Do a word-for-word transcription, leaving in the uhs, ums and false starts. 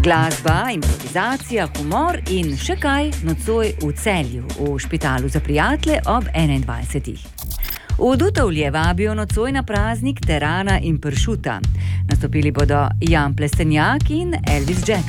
Glasba, improvizacija, humor in še kaj nocoj v Celju, v Špitalu za prijatelje ob enaindvajsetih. V Dutovlje vabijo nocoj na praznik terana in pršuta. Nastopili bodo Jan Plestenjak in Elvis Jack.